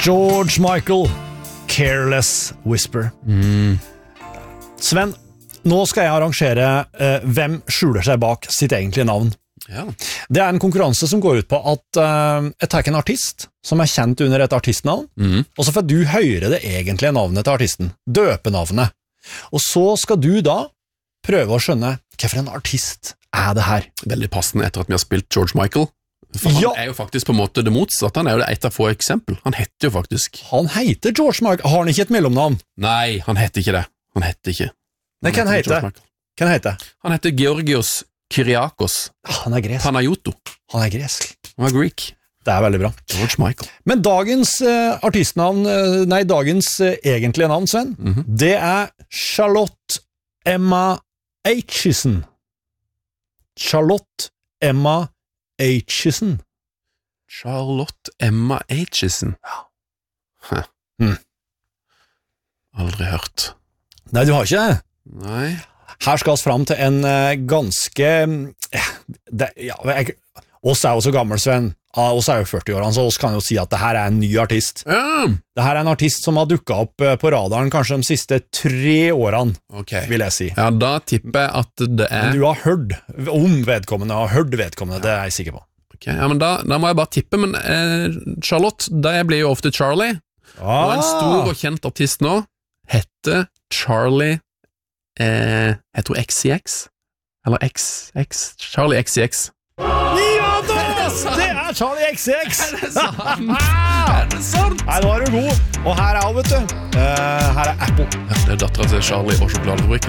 George Michael, Careless Whisper. Sven, nå skal jeg arrangere hvem skjuler seg bak sitt egentlige navn. Ja. Det en konkurranse som går ut på at jeg tar en artist som kjent under et artistnavn, og så får du høre det egentlige navnet til artisten, døpenavnet. Og så skal du da prøve å skjønne hva for en artist det her. Veldig passende etter at vi har spilt George Michael. For han jo faktisk på en måte det motsatte. Han jo det et av få eksempel. Han heter jo faktisk... Han heter George Michael. Har han ikke et mellomnavn? Nei, han heter ikke det. Han heter ikke. Nei, hva han heter? Han heter Georgios Kyriakos. Han gresk. Panayotou. Han gresk. Han Greek. Det veldig bra. George Michael. Men dagens artistnavn, nei, dagens egentlige navn, Sven, det Charlotte Emma Aitchison. Charlotte Emma Aitchison. Charlotte Emma Aitchison. Ja. Aldri hørt. Nei, du har ikke det? Nei. Her skal vi fram til en ganske... oss jo så gammel, Sven. Oss jo 40-årene, så oss kan jo si at det her en ny artist. Ja. Det her en artist som har dukket opp på radaren kanskje de siste 3 årene, vil jeg si. Ja, da tipper jeg at det Men du har hørt om vedkommende, det jeg sikker på. Ok, ja, men da må jeg bare tippe, men Charlotte, det blir jo ofte Charlie, og en stor og kjent artist nå heter Charlie, heter hun XCX? Eller XX? Charlie XCX. Ja da! Det Charlie XCX! Er det sant? Nei, nå du god. Og her hun, vet du. Her Apple. Det datteren til Charlie og sjokoladefabrikken.